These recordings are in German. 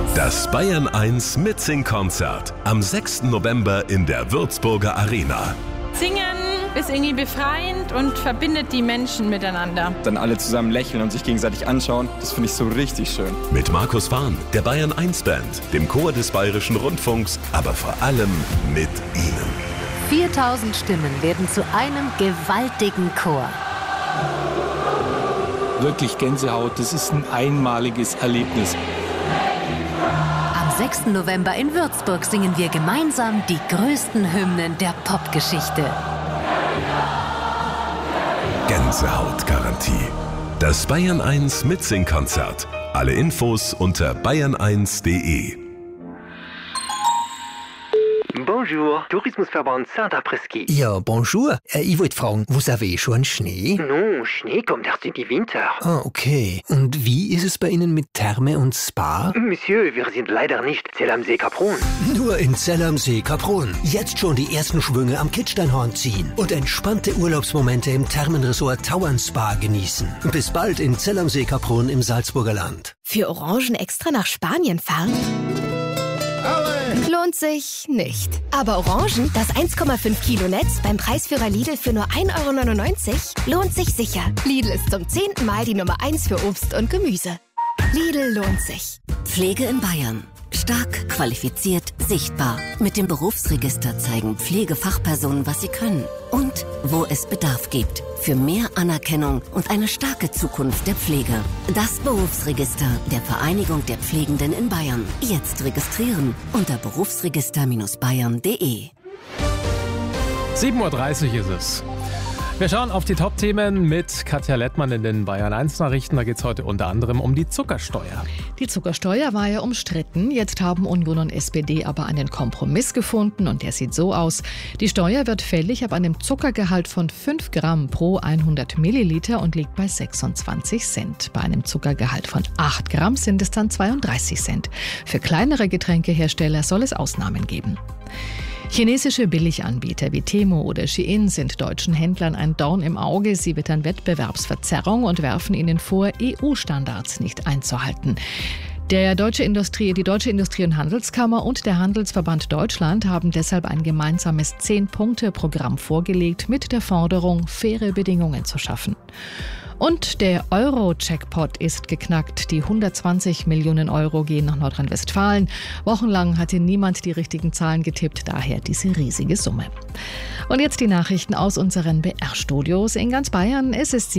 Das Bayern 1 Mitsing-Konzert am 6. November in der Würzburger Arena. Singen ist irgendwie befreiend und verbindet die Menschen miteinander. Dann alle zusammen lächeln und sich gegenseitig anschauen, das finde ich so richtig schön. Mit Markus Fahn, der Bayern 1 Band, dem Chor des Bayerischen Rundfunks, aber vor allem mit Ihnen. 4000 Stimmen werden zu einem gewaltigen Chor. Wirklich Gänsehaut, das ist ein einmaliges Erlebnis. Am 6. November in Würzburg singen wir gemeinsam die größten Hymnen der Popgeschichte. Gänsehautgarantie. Das Bayern 1 Mitsing-Konzert. Alle Infos unter bayern1.de. Bonjour, Tourismusverband Saint-Après-Ski. Ja, bonjour. Ich wollte fragen, vous avez schon Schnee? Non, Schnee kommt erst in die Winter. Ah, okay. Und wie ist es bei Ihnen mit Therme und Spa? Monsieur, wir sind leider nicht Zell am See Kaprun. Nur in Zell am See Kaprun. Jetzt schon die ersten Schwünge am Kitzsteinhorn ziehen und entspannte Urlaubsmomente im Thermenresort Tauern Spa genießen. Bis bald in Zell am See Kaprun im Salzburger Land. Für Orangen extra nach Spanien fahren? Lohnt sich nicht. Aber Orangen, das 1,5 Kilo Netz beim Preisführer Lidl für nur 1,99 € lohnt sich sicher. Lidl ist zum 10. Mal die Nummer 1 für Obst und Gemüse. Lidl lohnt sich. Pflege in Bayern. Stark, qualifiziert, sichtbar. Mit dem Berufsregister zeigen Pflegefachpersonen, was sie können und wo es Bedarf gibt. Für mehr Anerkennung und eine starke Zukunft der Pflege. Das Berufsregister der Vereinigung der Pflegenden in Bayern. Jetzt registrieren unter berufsregister-bayern.de. 7:30 Uhr ist es. Wir schauen auf die Top-Themen mit Katja Lettmann in den Bayern 1 Nachrichten. Da geht es heute unter anderem um die Zuckersteuer. Die Zuckersteuer war ja umstritten. Jetzt haben Union und SPD aber einen Kompromiss gefunden und der sieht so aus. Die Steuer wird fällig ab einem Zuckergehalt von 5 Gramm pro 100 Milliliter und liegt bei 26 Cent. Bei einem Zuckergehalt von 8 Gramm sind es dann 32 Cent. Für kleinere Getränkehersteller soll es Ausnahmen geben. Chinesische Billiganbieter wie Temu oder Shein sind deutschen Händlern ein Dorn im Auge. Sie wittern Wettbewerbsverzerrung und werfen ihnen vor, EU-Standards nicht einzuhalten. Die Deutsche Industrie- und Handelskammer und der Handelsverband Deutschland haben deshalb ein gemeinsames 10-Punkte-Programm vorgelegt mit der Forderung, faire Bedingungen zu schaffen. Und der Euro-Jackpot ist geknackt. Die 120 Millionen Euro gehen nach Nordrhein-Westfalen. Wochenlang hatte niemand die richtigen Zahlen getippt, daher diese riesige Summe. Und jetzt die Nachrichten aus unseren BR-Studios in ganz Bayern. Es ist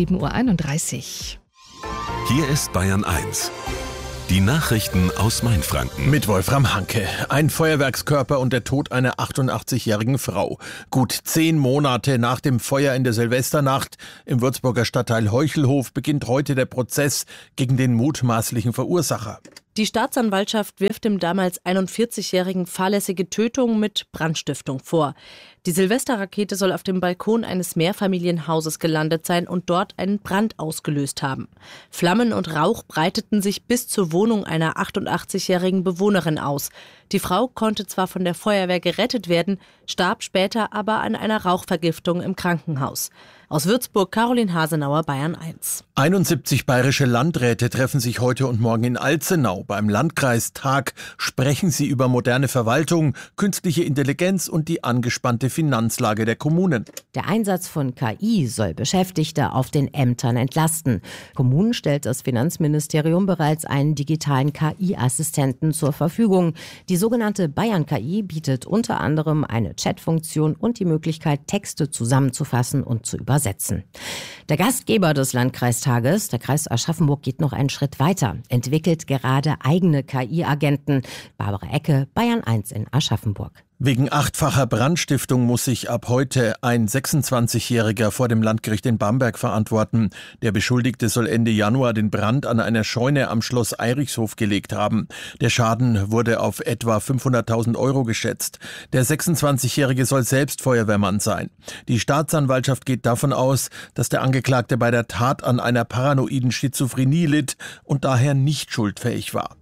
7:31 Uhr. Hier ist Bayern 1. Die Nachrichten aus Mainfranken. Mit Wolfram Hanke. Ein Feuerwerkskörper und der Tod einer 88-jährigen Frau. Gut 10 Monate nach dem Feuer in der Silvesternacht im Würzburger Stadtteil Heuchelhof beginnt heute der Prozess gegen den mutmaßlichen Verursacher. Die Staatsanwaltschaft wirft dem damals 41-jährigen fahrlässige Tötung mit Brandstiftung vor. Die Silvesterrakete soll auf dem Balkon eines Mehrfamilienhauses gelandet sein und dort einen Brand ausgelöst haben. Flammen und Rauch breiteten sich bis zur Wohnung einer 88-jährigen Bewohnerin aus. Die Frau konnte zwar von der Feuerwehr gerettet werden, starb später aber an einer Rauchvergiftung im Krankenhaus. Aus Würzburg, Caroline Hasenauer, Bayern 1. 71 bayerische Landräte treffen sich heute und morgen in Alzenau. Beim Landkreistag sprechen sie über moderne Verwaltung, künstliche Intelligenz und die angespannte Finanzlage der Kommunen. Der Einsatz von KI soll Beschäftigte auf den Ämtern entlasten. Kommunen stellt das Finanzministerium bereits einen digitalen KI-Assistenten zur Verfügung. Die sogenannte Bayern-KI bietet unter anderem eine Chatfunktion und die Möglichkeit, Texte zusammenzufassen und zu übersetzen. Der Gastgeber des Landkreistages, der Kreis Aschaffenburg, geht noch einen Schritt weiter, entwickelt gerade eigene KI-Agenten. Barbara Ecke, Bayern 1 in Aschaffenburg. Wegen 8-facher Brandstiftung muss sich ab heute ein 26-Jähriger vor dem Landgericht in Bamberg verantworten. Der Beschuldigte soll Ende Januar den Brand an einer Scheune am Schloss Eirichshof gelegt haben. Der Schaden wurde auf etwa 500.000 € geschätzt. Der 26-Jährige soll selbst Feuerwehrmann sein. Die Staatsanwaltschaft geht davon aus, dass der Angeklagte bei der Tat an einer paranoiden Schizophrenie litt und daher nicht schuldfähig war.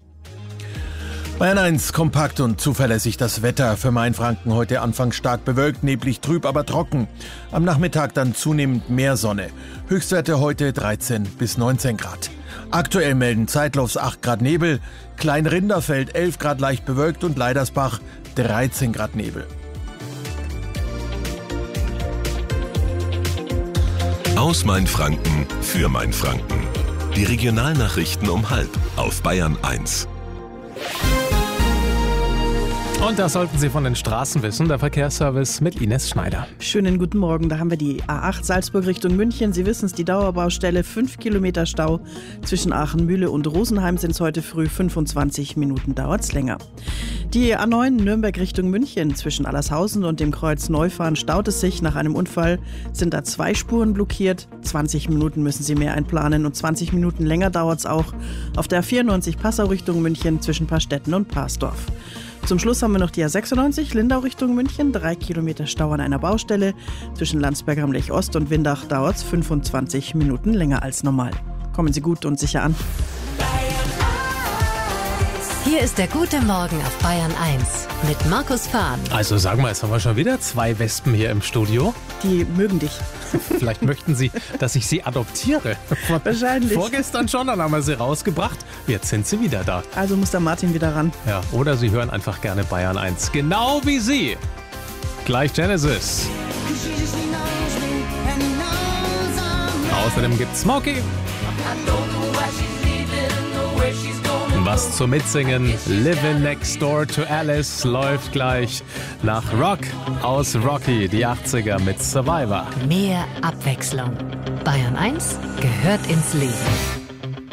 Bayern 1, kompakt und zuverlässig das Wetter. Für Mainfranken heute anfangs stark bewölkt, neblig, trüb, aber trocken. Am Nachmittag dann zunehmend mehr Sonne. Höchstwerte heute 13 bis 19 Grad. Aktuell melden Zeitlofs 8 Grad Nebel, Kleinrinderfeld 11 Grad leicht bewölkt und Leidersbach 13 Grad Nebel. Aus Mainfranken für Mainfranken. Die Regionalnachrichten um 12:30 auf Bayern 1. Und das sollten Sie von den Straßen wissen, der Verkehrsservice mit Ines Schneider. Schönen guten Morgen, da haben wir die A8 Salzburg Richtung München. Sie wissen es, die Dauerbaustelle, 5 Kilometer Stau. Zwischen Aachen-Mühle und Rosenheim sind es heute früh, 25 Minuten dauert es länger. Die A9 Nürnberg Richtung München, zwischen Allershausen und dem Kreuz Neufahren staut es sich. Nach einem Unfall sind da 2 Spuren blockiert. 20 Minuten müssen Sie mehr einplanen und 20 Minuten länger dauert es auch auf der A94 Passau Richtung München zwischen Paarstetten und Parsdorf. Zum Schluss haben wir noch die A96 Lindau Richtung München. 3 Kilometer Stau an einer Baustelle. Zwischen Landsberg am Lech Ost und Windach dauert es 25 Minuten länger als normal. Kommen Sie gut und sicher an. Hier ist der gute Morgen auf Bayern 1 mit Markus Fahn. Also sag mal, jetzt haben wir schon wieder 2 Wespen hier im Studio. Die mögen dich. Vielleicht möchten Sie, dass ich sie adoptiere. Wahrscheinlich. Vorgestern schon, dann haben wir sie rausgebracht. Jetzt sind sie wieder da. Also muss der Martin wieder ran. Ja, oder Sie hören einfach gerne Bayern 1. Genau wie Sie. Gleich Genesis. Außerdem gibt's Smokey. Was zum Mitsingen. Living Next Door to Alice läuft gleich nach Rock aus Rocky, die 80er mit Survivor. Mehr Abwechslung. Bayern 1 gehört ins Leben.